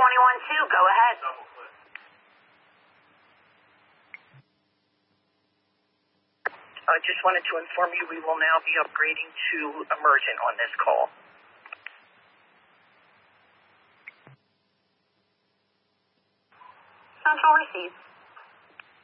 21-2, go ahead. I just wanted to inform you we will now be upgrading to emergent on this call. Central receives.